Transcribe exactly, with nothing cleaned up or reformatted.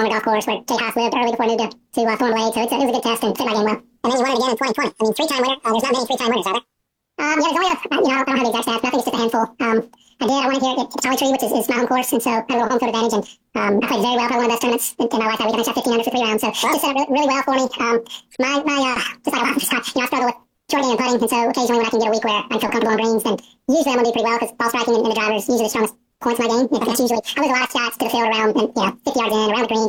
former golf course where Jay Haas lived early before he moved to, to uh, Thornwood Lake. So it's a, it was a good test and fit my game well. And then you won it again in twenty twenty. I mean, three-time winner. Uh, there's not many three-time winners, are there? Um, yeah, there's only a, you know, I don't have the exact stats, but I think it's just a handful. Um, I did. I won it here at Charlie Tree, which is, is my home course, and so I had a little home field advantage. And um, I played very well. Probably one of the best tournaments in, in my life that week. I shot fifteen under for three rounds, so wow. Just set up really, really well for me. Um, my my uh, just like a lot of shots, you know, I struggle with short game and putting, and so occasionally when I can get a week where I feel comfortable on greens, then usually I'm gonna do pretty well because ball striking and, and the driver is usually the strongest points in my game. That's usually I lose a lot of shots to the field around, and you know, fifty yards in around the green.